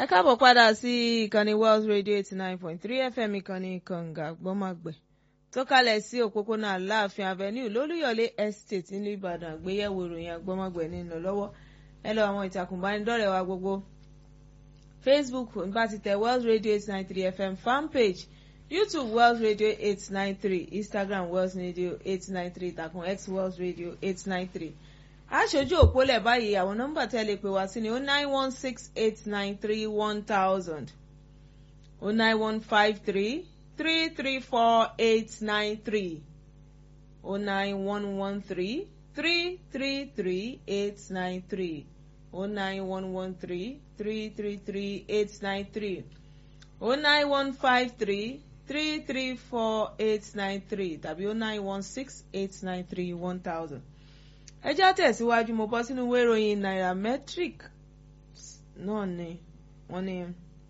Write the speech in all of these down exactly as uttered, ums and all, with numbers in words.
ẹ káàbọ̀ padà sí ìkànnì Wells Radio eighty nine point three F M ìkànnì kànga gbọ́màgbẹ̀ tó kalẹ̀ sí òpópónà Aláàfin Avenue lólúyọ̀lé estate nílùú Ìbàdàn àgbéyẹ̀wò ìròyìn agbọ́màgbẹ̀ nínú lọ́wọ́ ẹ lọ àwọn ìtàkùn ìbánidọ́rẹ̀ẹ́ wa gbogbo Facebook nípa ti tẹ Wells Radio eight nine three F M fan page, YouTube Wells Radio eight nine three, Instagram Wells Radio eight nine three, ìtàkùn X Wells Radio eight nine three. Aṣojú òpólẹ̀ báyìí àwọn nọ́mbà tẹ́ lè pè wá sí ni oh nine one six eight nine three one thousand, oh nine one five three three three four eight nine three, oh nine one one three three three three eight nine three, oh nine one one three three three three eight nine three, oh nine one five three three three four eight nine three tàbí oh nine one six eight nine three one thousand. Ẹ já tẹ̀síwájú mo bọ́ sínú ìwé ìròyìn Nairametrics náà ni wọ́n ní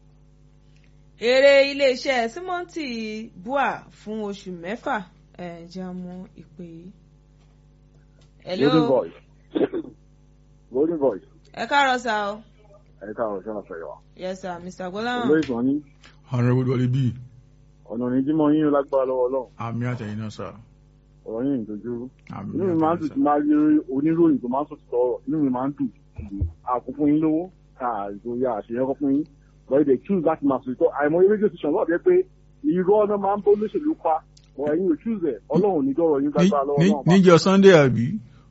èrè iléeṣẹ́ símọ́ǹtì bua fún oṣù mẹ́fà ẹ̀ já mú ìpè yìí. Hello. Golden voice. Golden voice. Ẹ káàárọ̀ sá o. Ẹ káàárọ̀ sọ́nà fẹ̀yọ̀ wa. Yes sir, Mister Gbọ́láhàn. Olóyè sàn ní. Honorable Dolly B. Ọ̀nà ní jímọ̀ yín lágbára lọ́wọ́ Ọlọ́run. Àmì àtẹ̀yìn náà sà. Ọ̀rọ̀ yín ìdójú. Àmì Inú mi máa ń dùn tí máa rí oníròyìn tó máa ń sọ̀tọ̀ ọ̀rọ̀. Inú mi máa ń dùn. Àkókò yín lówó. Àìsòyà àṣeyọkọ fún yín. Lọ́yìn dẹ̀ choose láti máa sọ̀tọ̀. Àìmọye rédíò station náà jẹ́ pé irọ́ ọ̀nà máa ń bó lóṣèlú pa. Ọ̀ ẹ̀yin ò choose ẹ̀. Ọlọ́run ní dọ́rọ̀ yín lágbára lọ́wọ́ náà. Níjọ́ Sunday àbí?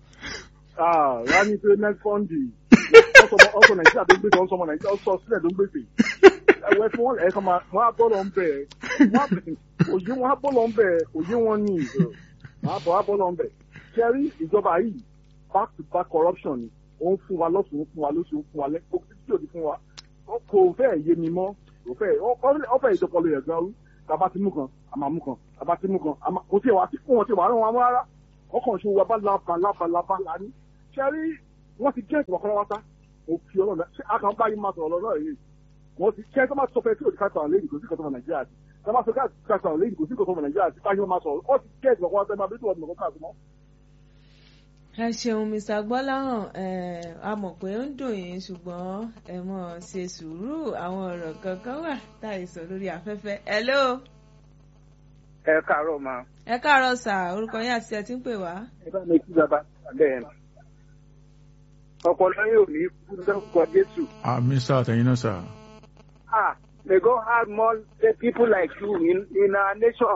Ah, Rani pé next Sunday. Ọ̀sọ̀ Nàìjíríà tó ń gbèsè ọ̀sọ̀ ọmọ Nàìjíríà ọ̀sọ̀ sílẹ̀ tó ń gbèsè. Ẹ̀wẹ̀ fún wọn ẹ̀ka máa wọ́n á bọ́ lọ ń bẹ̀ òye wọn á bọ́ lọ ń bẹ̀ òye wọn ní ìjọ. Wọ́n á bọ́ á bọ́ lọ ń bẹ̀. Ṣẹ́rí ìjọba yìí back to back corruption ni ó ń fún wa lọ́sùn ó ń fún wa lóṣù ó ń fún wa lẹ́kọ̀ọ́ títí òdi fún wa. Kò fẹ́ yé mi mọ́ kò fẹ́ ọ̀fẹ́ ìjọpọ̀lọ yẹn gan rú. Tàbá ti mú kan àmà mú kan tàbá ti mú kan àmà kò tí ì wá sí fún wọn tí wàá rán wọn rárá. Ọkàn ṣe wa bá lába lába lába lání. Ṣẹ́rí wọ́n ti jẹ́ ìwọ̀n kan wá sá. Mo fi ọlọ́run ṣe àkànbá yìí máa sọ̀rọ̀ lọ́rọ̀ yìí. Wọ́n ti kẹ́ ẹ́ tó máa sọ fẹ́ tí òdìkà sọ̀rọ̀ lẹ́yìn kò sí ìkọ̀tọ̀ Nàìjíríà ti. Tó máa sọ ká sọ̀rọ̀ lẹ́yìn kò sí ìkọ̀tọ̀ Nàìjíríà ti. Báyìí wọ́n máa sọ̀rọ̀. Wọ́n ti kẹ́ ìwọ̀n kan wá sẹ́ máa bí tí wọ́n ti mọ̀ kọ́ àtúmọ̀. Ẹ ṣeun Mister Gbọ́láhàn, a mọ̀ pé ó ń dùn yín ṣùgbọ́n ẹ mọ̀ ṣe sùúrù àwọn ọ̀rọ̀ kankan wà táì sọ lórí afẹ́fẹ́. Hello. Ẹ káàárọ̀ ma. Ẹ káàárọ̀ sà, orúkọ yín àti ẹ ti ń pè wá. Ẹ bá mi kí bàbá bẹ́ẹ̀ ni. Ọpọlọ yóò ní kú lórúkọ Jésù. Àmì sà àtẹ̀yìn náà sà. Ah, may God have more people like you in, in our nation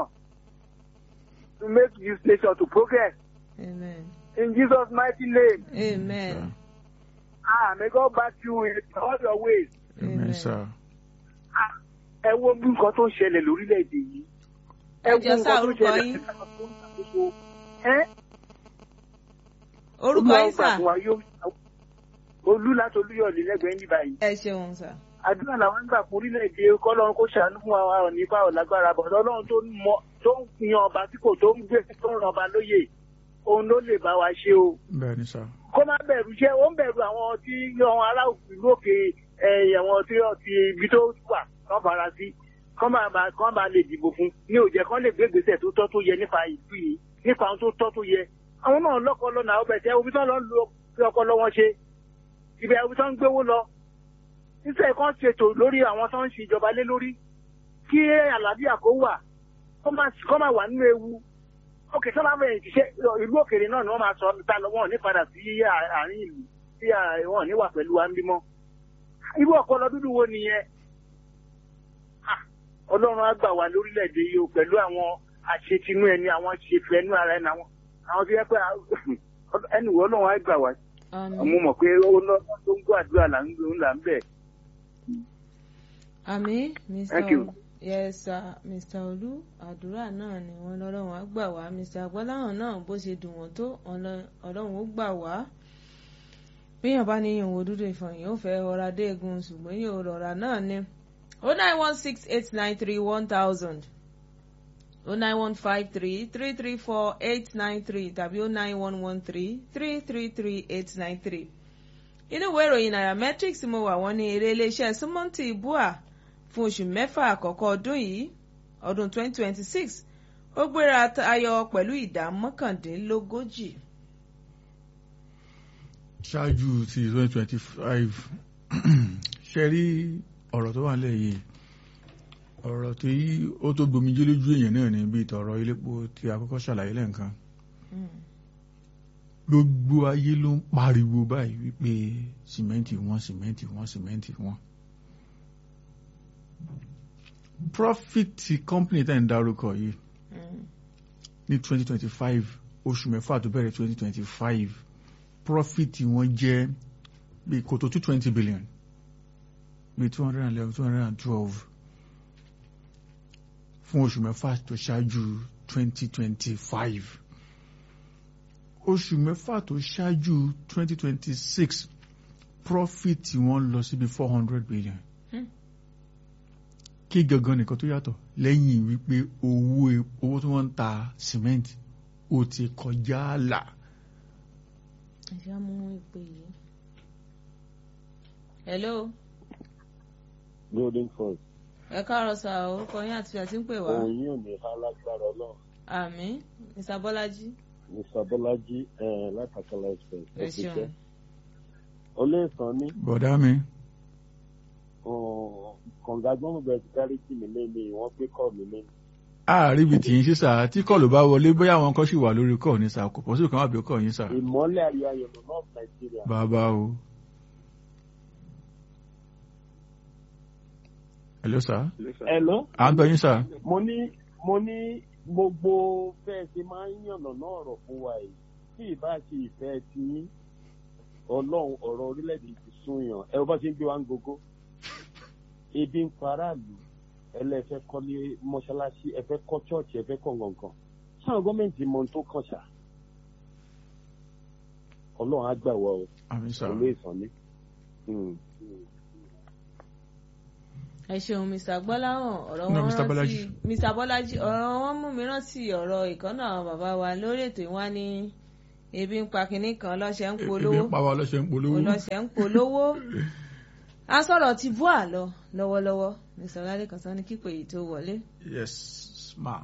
to make this nation to progress. Amen. In Jesus' mighty name. Amen. Sir. Ah, may God back you in all your ways. Amen sà. Ah, ẹ wo bí nǹkan tó ń ṣẹlẹ̀ lórílẹ̀‐èdè yìí. Ẹ jẹ́ sá orúkọ yín. Ẹ́ Orúkọ yín sà. Olú láti Olúyọ̀lé lẹ́gbẹ̀ẹ́ ní báyìí. Ẹ ṣeun sà. Àdúrà làwọn ń gbà fún orílẹ̀-èdè kọ́lọ́run kó ṣàánú fún wa ọ̀ nípa ọ̀lágbára bọ̀ lọ́lọ́run tó ń mọ tó ń yan ọba tí kò tó ń gbé tó ń ran ọba lóyè òun ló lè bá wa ṣe o. Bẹ́ẹ̀ni sà. Kó má bẹ̀rù iṣẹ́ ó ń bẹ̀rù àwọn tí yan ará ìlú òkè ẹ̀wọ̀n tí ti ibi tó wà kán fara sí kán máa bá kán máa lè dìbò fún ní òjẹ́ kán lè gbé ìgbésẹ̀ tó tọ́ tó yẹ nípa ìlú yìí nípa ohun tó tọ́ tó yẹ. Àwọn náà lọ́kọ̀ọ́ lọ́nà ọbẹ̀ tẹ́ omi tán lọ́ lo ọpọlọ wọn ṣe ibẹ̀ omi tán ń gbówó lọ níṣẹ́ kan ṣètò lórí àwọn tó ń ṣe ìjọba lé lórí kí àlàáfíà kó wà kó má wà nínú ewu. Òkè tó máa bẹ̀rẹ̀ ìṣiṣẹ́ ìlú òkèèrè náà ni wọ́n máa sọ ta lọ wọ́n ní padà sí àárín ìlú tí wọ́n ní wà pẹ̀lú wa ń bímọ. Irú ọpọlọ dúdú wo nìyẹn? Ọlọ́run á gbà wá lórílẹ̀‐èdè yìí o pẹ̀lú àwọn àṣetinú ẹni àwọn ṣèfẹ́nú ara ẹni àwọn àwọn tó yẹ pé ẹni wo Ọlọ́run á gbà wá. Mo mọ̀ pé ó lọ́ tó ń gbọ́ àdúrà là ń bẹ̀. Àmín, Mister Thank you. Yes sir, Mister Olú àdúrà náà ni wọ́n lọ́lọ́run á gbà wá. Mister Gbọ́láhàn náà bó ṣe dùn wọ́n tó Ọlọ́run ó gbà wá. Bíyàn bá níyàn wo dúdú ìfọ̀yín ó fẹ́ ọ̀rá dé egun ṣùgbọ́n yóò rọra náà ni. oh nine one six eight nine three one thousand, oh nine one five three three three four eight nine three tàbí oh nine one one three three three three eight nine three. Inú ìwé ìròyìn Nairametrics mo wà wọ́n ní èrè iléeṣẹ́ símọ́ǹtì bua fún oṣù mẹ́fà àkọ́kọ́ ọdún yìí ọdún twenty twenty-six ó gbéra tayọ pẹ̀lú ìdá mọ́kàndínlógójì. Ṣáájú ti twenty twenty-five ṣe rí ọ̀rọ̀ tó wà nílẹ̀ yìí ọ̀rọ̀ tí ó tó gbomijé lójú èèyàn náà ní bí ìtọ̀rọ̀ ilépo tí a kọ́kọ́ ṣàlàyé lẹ́ǹkan gbogbo ayé ló ń pariwo báyìí wípé sìmẹ́ǹtì wọ́n sìmẹ́ǹtì wọ́n sìmẹ́ǹtì wọ́n profit company tẹ́ ń dárúkọ yìí ní twenty twenty five oṣù mẹ́fà tó bẹ̀rẹ̀ twenty twenty five profit wọn jẹ́ bí kò tó two twenty billion bí two hundred eleven two hundred twelve fún oṣù mẹ́fà tó ṣáájú twenty twenty five oṣù mẹ́fà tó ṣáájú twenty twenty six profit wọn lọ síbi four hundred billion kí gangan nìkan tó yàtọ̀ lẹ́yìn wípé owó owó tí wọ́n ń ta cement ó ti kọjá àlà. ẹ̀jẹ̀ mú ìpè yìí. hello. golden force. ẹ káàárọ̀ sà orúkọ yín àti àti ń pè wá. òun yóò ní alágbára náà. àmín mr bọ́lájí. mr bọ́lájí látàkàlà express. ẹ ṣeun. olóòsàn ní. bọ̀dá mi. kọ̀ǹgà gbọ́mọ̀gbẹ́ ti dárí tì mí lẹ́nu wọ́n pé kọ́ mi lẹ́nu. àríbi tí ń ṣe sà tí kọ́ọ̀lù bá wọlé bóyá àwọn kan sì wà lórí kọ́ọ̀ ní sà kò pọ̀ sí kan wà bí kọ́ọ̀ yín sà. ìmọ́lẹ̀ ayọ̀ ayọ̀ lọ north Nigeria. bàbá o. hello sà. hello. à ń gbọ́ yín sà. mo ní mo ní gbogbo bẹ́ẹ̀ ṣe máa ń yànnà náà ọ̀rọ̀ fún wa yìí tí ìbá ṣe ìfẹ́ ti ọlọ́run ọ̀rọ̀ orílẹ̀-èdè ti sún yàn ẹ bá ṣe ń gbé wa ń gogo ebi ń paráàlú ẹlẹ́fẹ́ kọ́lé mọ́ṣáláṣí ẹfẹ́ kọ́ chọ́ọ̀chì ẹfẹ́ kọ́ ngọ̀ngàn sáwọn gọ́ọ̀mẹ̀ntì mọ tó kàn ṣá ọlọ́run á gbà wọ́ ọ olú ìsànní. ẹ ṣeun mr gbọ́láhàn ọ̀rọ̀ wọn rántí mr bọ́lájí ọ̀rọ̀ wọn mú mi rántí ọ̀rọ̀ ìkànnà àwọn bàbá wa lórí ètò ìwá ní ebi ń pa kinní kan lọ́sẹ̀ ń polówó ebi ń pa wa lọ́sẹ̀ ń polówó lọ́sẹ̀ ń polówó a sọ̀rọ̀ ti bú àlọ́ lọ́wọ́lọ́wọ́ ní sọ̀rọ̀ kan sọ ní kíkọ èyí tó wọlé. yes ma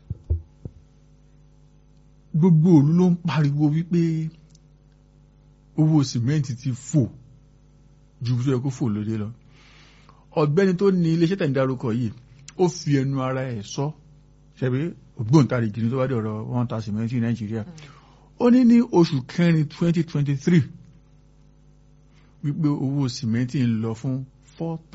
gbogbo òlu ló ń pariwo wípé owó sìmẹ́ǹtì ti fò ju bí tó yẹ kó fò lóde lọ ọ̀gbẹ́ni tó ní iléeṣẹ́ tẹ̀ ń dárúkọ yìí ó fi ẹnu ara ẹ̀ sọ ṣebí ògbóǹtarìgì ní tó bá dé ọ̀rọ̀ wọn ta sìmẹ́ǹtì ní nàìjíríà ó ní ní oṣù kẹrin twenty twenty three wípé owó sìmẹ́ǹtì ń lọ fún four